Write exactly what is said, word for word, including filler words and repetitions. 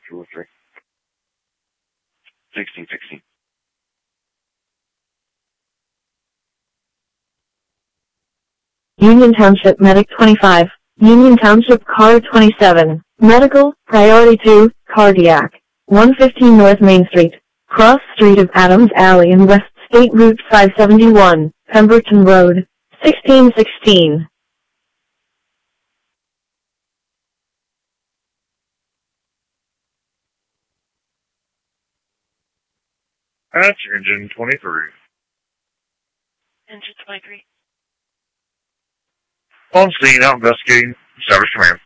two oh three. sixteen sixteen. Union Township Medic twenty-five. Union Township Car twenty-seven. Medical, Priority two, Cardiac. one fifteen North Main Street. Cross Street of Adams Alley and West State Route five seventy-one, Pemberton Road. sixteen sixteen. That's engine twenty-three. Engine twenty-three. On scene, out investigating. Establish command.